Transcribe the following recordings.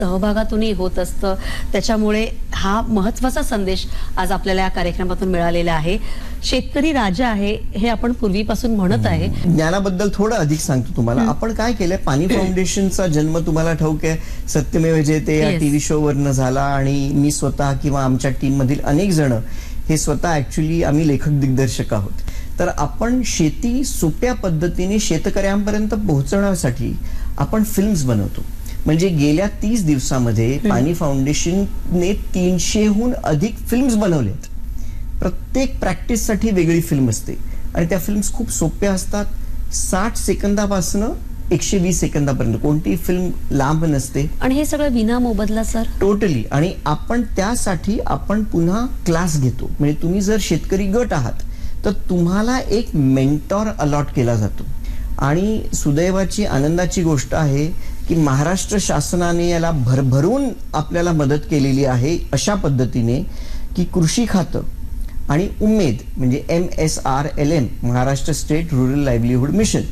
सहभागातूनही होत असतं। त्याच्यामुळे हा महत्त्वाचा संदेश आज आपल्याला या कार्यक्रमातून मिळालेला आहे। शेतकरी राजा आहे हे आपण पूर्वीपासून म्हणत आहे। ज्ञानाबद्दल थोडं अधिक सांगतो तुम्हाला। आपण काय केलंय, पाणी फाउंडेशनचा जन्म तुम्हाला ठाऊक आहे, सत्यमेव जयते या टीव्ही शो वरनं झाला आणि मी स्वतः किंवा आमच्या टीम मधील अनेक जण हे स्वतः ऍक्च्युअली आम्ही लेखक दिग्दर्शक आहोत। तर आपण शेती सोप्या पद्धतीने शेतकऱ्यांपर्यंत पोहोचवण्यासाठी आपण फिल्म्स बनवतो। म्हणजे गेल्या 30 दिवसामध्ये पाणी फाउंडेशनने 300हून अधिक फिल्म्स बनवलेत। प्रत्येक प्रॅक्टिस साठी वेगळी फिल्म असते आणि त्या फिल्म्स खूप सोप्या असतात। 60 सेकंदापासून 120 सेकंदापर्यंत कोणती फिल्म लांब नसते आणि हे सगळं विना मोबदला सर टोटली। आणि आपण त्यासाठी आपण पुन्हा क्लास घेतो। म्हणजे तुम्ही जर शेतकरी गट आहात तर तुम्हाला एक मेंटॉर अलॉट केला जातो। आणि सुदैवाची आनंदाची गोष्ट आहे की महाराष्ट्र शासनाने याला भरभरून आपल्याला मदत केलेली आहे अशा पद्धतीने की कृषी खातं आणि उमेद म्हणजे MSRLM Maharashtra state rural livelihood mission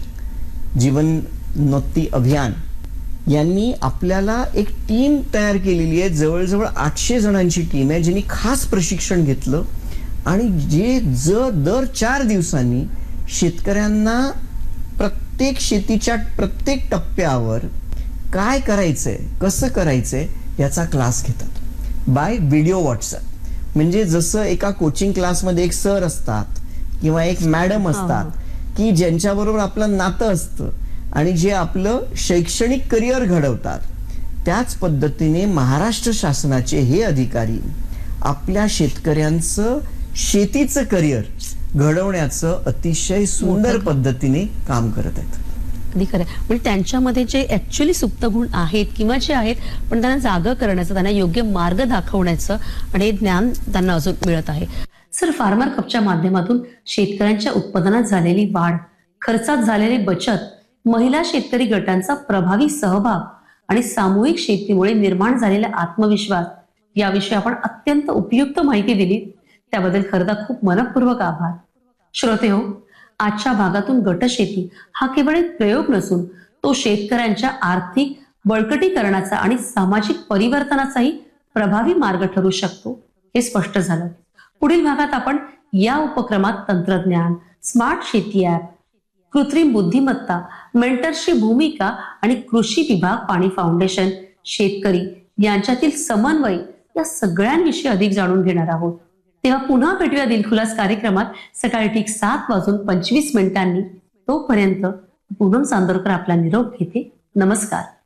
जीवनोन्नती अभियान यांनी आपल्याला एक टीम तयार केलेली आहे। जवळजवळ 800 जणांची टीम आहे ज्यांनी खास प्रशिक्षण घेतलं आणि जे दर 4 दिवसांनी शेतकऱ्यांना प्रत्येक शेतीच्या प्रत्येक टप्प्यावर काय करायचंय कसं करायचंय याचा क्लास घेतात बाय व्हिडिओ व्हॉट्सअप। म्हणजे जसं एका कोचिंग क्लासमध्ये एक सर असतात किंवा एक मॅडम असतात की ज्यांच्याबरोबर आपलं नातं असतं आणि जे आपलं शैक्षणिक करिअर घडवतात, त्याच पद्धतीने महाराष्ट्र शासनाचे हे अधिकारी आपल्या शेतकऱ्यांचं शेतीचं करिअर घडवण्याचं अतिशय सुंदर पद्धतीने काम करत आहेत। अगदी खरं। म्हणजे त्यांच्यामध्ये जे ऍक्च्युअली सुप्त गुण आहेत किंवा जे आहेत पण त्यांना जागा करण्याचं, त्यांना योग्य मार्ग दाखवण्याचं आणि हे ज्ञान त्यांना अजून मिळत आहे। सर, फार्मर कपच्या माध्यमातून शेतकऱ्यांच्या उत्पादनात झालेली वाढ, खर्चात झालेली बचत, महिला शेतकरी गटांचा प्रभावी सहभाग आणि सामूहिक शेतीमुळे निर्माण झालेला आत्मविश्वास याविषयी आपण अत्यंत उपयुक्त माहिती दिली, त्याबद्दल खरंतर खूप मनपूर्वक आभार। श्रोतेहो, आजच्या भागातून गटशेती हा केवळ एक प्रयोग नसून तो शेतकऱ्यांच्या आर्थिक बळकटीकरणाचा आणि सामाजिक परिवर्तनाचाही प्रभावी मार्ग ठरू शकतो हे स्पष्ट झालं। पुढील भागात आपण या उपक्रमात तंत्रज्ञान, स्मार्ट शेती ऍप, कृत्रिम बुद्धिमत्ता, मेंटरची भूमिका आणि कृषी विभाग, पाणी फाउंडेशन, शेतकरी यांच्यातील समन्वय या सगळ्यांविषयी अधिक जाणून घेणार आहोत। तेव्हा पुन्हा भेटूया दिलखुलास कार्यक्रमात सकाळी ठीक 7:25 तोपर्यंत पूनम चांदोरकर आपला निरोप घेते। नमस्कार।